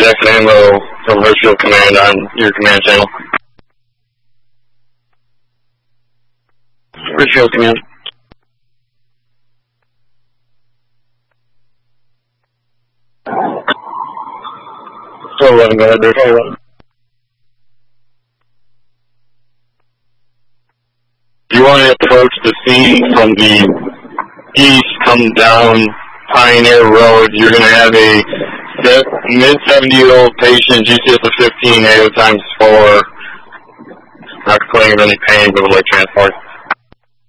Jackson Ammo from Hirschfield Command on your command channel. Hirschfield Command. Still 11, go ahead, there's 11. You want to approach the scene from the east, come down Pioneer Road. You're going to have a mid-70-year-old patient, GCS of 15, AO times 4, not complaining of any pain, but would like transport.